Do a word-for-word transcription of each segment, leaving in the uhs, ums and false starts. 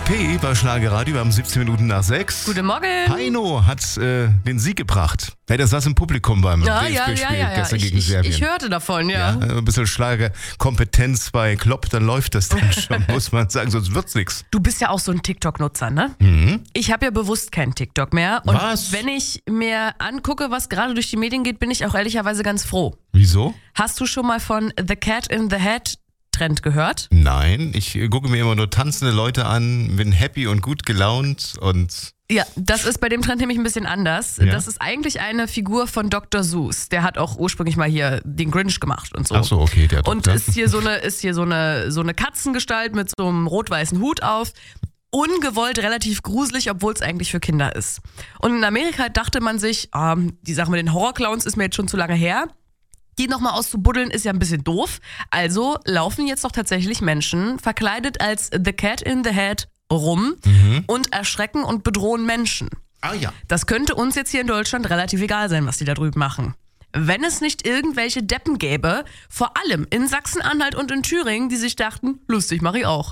P bei Schlagerradio. Wir haben siebzehn Minuten nach sechs. Guten Morgen. Heino hat äh, den Sieg gebracht. Hey, das saß im Publikum beim Ja, D F B-Spiel ja, ja, ja, ja. gestern Ich, gegen ich, Serbien. ich hörte davon, ja. Ja, ein bisschen Schlagerkompetenz bei Klopp, dann läuft das dann schon, muss man sagen, sonst wird's nichts. Du bist ja auch so ein TikTok-Nutzer, ne? Mhm. Ich habe ja bewusst keinen TikTok mehr. Und Was? wenn ich mir angucke, was gerade durch die Medien geht, bin ich auch ehrlicherweise ganz froh. Wieso? Hast du schon mal von The Cat in the Hat Trend gehört? Nein, ich äh, gucke mir immer nur tanzende Leute an, bin happy und gut gelaunt und... Ja, das ist bei dem Trend nämlich ein bisschen anders. Ja? Das ist eigentlich eine Figur von Doktor Seuss. Der hat auch ursprünglich mal hier den Grinch gemacht und so. Ach so, okay, der Und Doktor. ist hier so eine, ist hier so eine, so eine Katzengestalt mit so einem rot-weißen Hut auf. Ungewollt relativ gruselig, obwohl es eigentlich für Kinder ist. Und in Amerika dachte man sich, ähm, die Sache mit den Horrorclowns ist mir jetzt schon zu lange her. Die nochmal auszubuddeln ist ja ein bisschen doof. Also laufen jetzt doch tatsächlich Menschen verkleidet als The Cat in the Hat rum Mhm. und erschrecken und bedrohen Menschen. Ah ja. Das könnte uns jetzt hier in Deutschland relativ egal sein, was die da drüben machen. Wenn es nicht irgendwelche Deppen gäbe, vor allem in Sachsen-Anhalt und in Thüringen, die sich dachten, lustig, mach ich auch.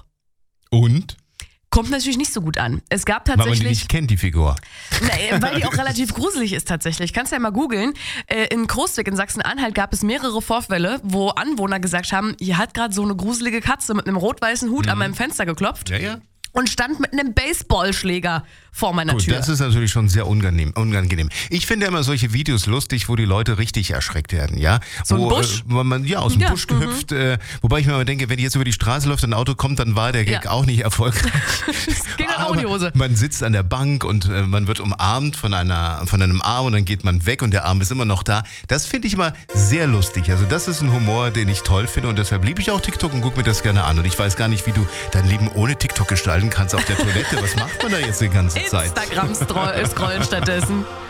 Und? Kommt natürlich nicht so gut an. Es gab Weil man die tatsächlich... nicht kennt, die Figur. Nee, weil die auch relativ gruselig ist tatsächlich. Kannst ja mal googeln. Äh, in Großwig in Sachsen-Anhalt gab es mehrere Vorfälle, wo Anwohner gesagt haben, hier hat gerade so eine gruselige Katze mit einem rot-weißen Hut an meinem Fenster geklopft Ja, ja. und stand mit einem Baseballschläger vor meiner Gut, Tür. das ist natürlich schon sehr unangenehm. unangenehm. Ich finde immer solche Videos lustig, wo die Leute richtig erschreckt werden, ja? So ein wo, Busch? Äh, wo man, ja, aus dem Ja, Busch gehüpft. Äh, wobei ich mir immer denke, wenn ich jetzt über die Straße läuft und ein Auto kommt, dann war der Gag Ja. auch nicht erfolgreich. Das ging auch in die Aber Hose. Man sitzt an der Bank und äh, man wird umarmt von, einer, von einem Arm und dann geht man weg und der Arm ist immer noch da. Das finde ich immer sehr lustig. Also das ist ein Humor, den ich toll finde und deshalb liebe ich auch TikTok und gucke mir das gerne an. Und ich weiß gar nicht, wie du dein Leben ohne TikTok gestalten kannst auf der Toilette. Was macht man da jetzt die ganze Zeit? Instagram scrollen stattdessen.